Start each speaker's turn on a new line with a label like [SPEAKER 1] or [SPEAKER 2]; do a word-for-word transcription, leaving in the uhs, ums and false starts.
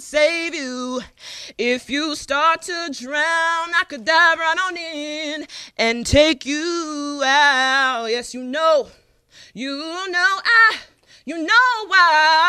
[SPEAKER 1] save you. If you start to drown, I could dive right on in and take you out. Yes, you know, you know I, you know why.